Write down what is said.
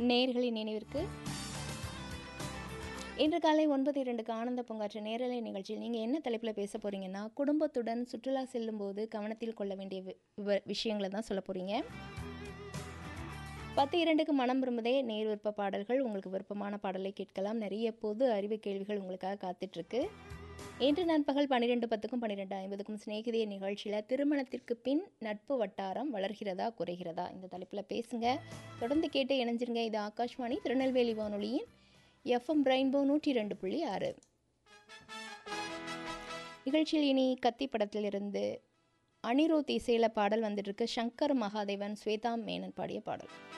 நேயர்களின் நினைவிற்கு இன்று காலை 9:02க்கு ஆனந்த பூங்காற்று நேரலை நிகழ்ச்சியில் நீங்கள் என்ன தலைப்பில் பேச போகிறீங்கன்னா, குடும்பத்துடன் சுற்றுலா செல்லும்போது கவனத்தில் கொள்ள வேண்டிய விஷயங்களை தான் சொல்ல போகிறீங்க. 10:02க்கு மனம் விரும்புதே நேர் விருப்ப பாடல்கள். உங்களுக்கு விருப்பமான பாடலை கேட்கலாம். நிறைய பொது அறிவு கேள்விகள் உங்களுக்காக காத்துட்ருக்கு. இன்று நண்பகல் 12:10க்கும் 12:50க்கும் சிநேகிதிய நிகழ்ச்சியில் திருமணத்திற்கு பின் நட்பு வட்டாரம் வளர்கிறதா குறைகிறதா இந்த தலைப்பில் பேசுங்க. தொடர்ந்து கேட்டு இணைஞ்சிருங்க. இது ஆகாஷ்வாணி திருநெல்வேலி வானொலியின் எஃப்எம் ரெயின்போ 102.6. நிகழ்ச்சியில் இனி கத்தி படத்திலிருந்து அனிருத் இசையில் பாடல் வந்துட்டு இருக்கு. சங்கர் மகாதேவன், ஸ்வேதா மேனன் பாடிய பாடல்.